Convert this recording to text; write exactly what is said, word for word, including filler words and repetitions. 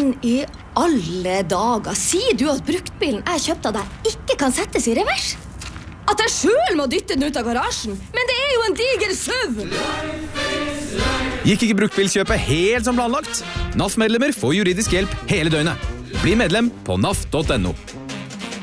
Men i alle dager, sier du at bruktbilen jeg kjøpte av deg ikke kan settes i revers? At jeg selv må dytte den ut av garasjen? Men det er jo en diger SUV! Gikk ikke bruktbilkjøpet helt som planlagt? N A F-medlemmer får juridisk hjelp hele døgnet. Bli medlem på N A F punktum no.